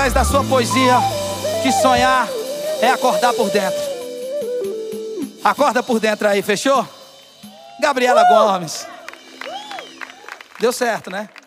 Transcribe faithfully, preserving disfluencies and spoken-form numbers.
Da sua poesia, que sonhar é acordar por dentro. Acorda por dentro aí, fechou? Gabriela uh! Gomes. Deu certo, né?